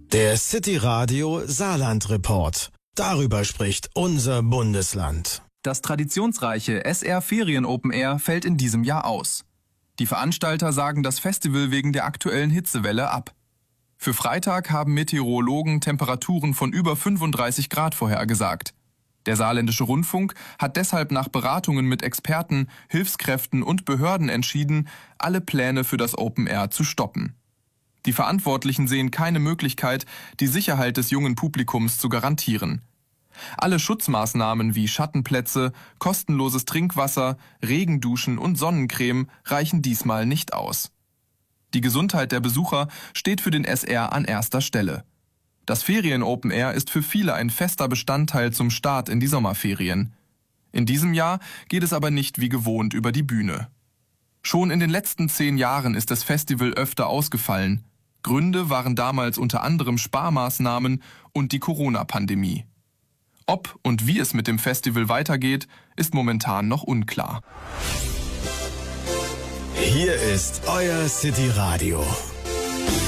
Der City Radio Saarland Report. Darüber spricht unser Bundesland. Das traditionsreiche SR Ferien Open Air fällt in diesem Jahr aus. Die Veranstalter sagen das Festival wegen der aktuellen Hitzewelle ab. Für Freitag haben Meteorologen Temperaturen von über 35 Grad vorhergesagt. Der Saarländische Rundfunk hat deshalb nach Beratungen mit Experten, Hilfskräften und Behörden entschieden, alle Pläne für das Open Air zu stoppen. Die Verantwortlichen sehen keine Möglichkeit, die Sicherheit des jungen Publikums zu garantieren. Alle Schutzmaßnahmen wie Schattenplätze, kostenloses Trinkwasser, Regenduschen und Sonnencreme reichen diesmal nicht aus. Die Gesundheit der Besucher steht für den SR an erster Stelle. Das Ferien-Open Air ist für viele ein fester Bestandteil zum Start in die Sommerferien. In diesem Jahr geht es aber nicht wie gewohnt über die Bühne. Schon in den letzten 10 Jahren ist das Festival öfter ausgefallen. Gründe waren damals unter anderem Sparmaßnahmen und die Corona-Pandemie. Ob und wie es mit dem Festival weitergeht, ist momentan noch unklar. Hier ist euer City Radio.